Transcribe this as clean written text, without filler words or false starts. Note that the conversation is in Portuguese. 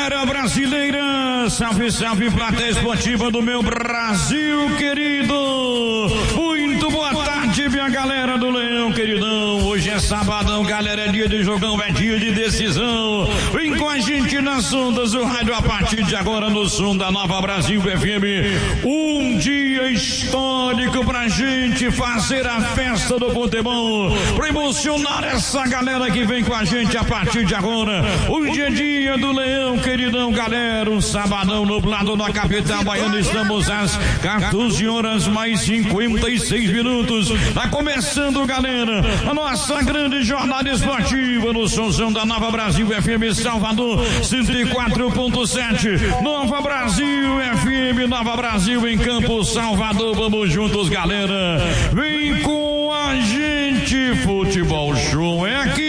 galera brasileira, salve, salve, plateia esportiva do meu Brasil querido. Muito boa tarde, minha galera do Leão, queridão. Hoje é sabadão, galera, é dia de jogão, é dia de decisão. Vem com a gente nas ondas do rádio a partir de agora no som da Nova Brasil FM. Um dia histórico pra gente fazer a festa do futebol, pra emocionar essa galera que vem com a gente a partir de agora. Hoje é dia do Leão, queridão, galera. Um sabadão nublado na capital baiana. Estamos às 14 horas mais 56 minutos. Tá começando, galera, a nossa grande jornada esportiva no somzão da Nova Brasil FM Salvador 104.7. Nova Brasil FM, Nova Brasil em Campo Salvador. Vamos juntos, galera. Vem com a gente. Futebol Show é aqui.